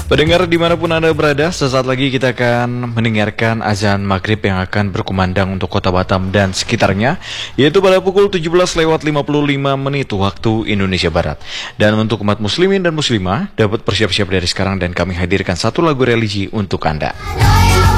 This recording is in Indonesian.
Pendengar dimanapun Anda berada, sesaat lagi kita akan mendengarkan azan maghrib yang akan berkumandang untuk kota Batam dan sekitarnya, yaitu pada pukul 17:55 waktu Indonesia Barat. Dan untuk umat muslimin dan muslimah, dapat bersiap-siap dari sekarang dan kami hadirkan satu lagu religi untuk Anda.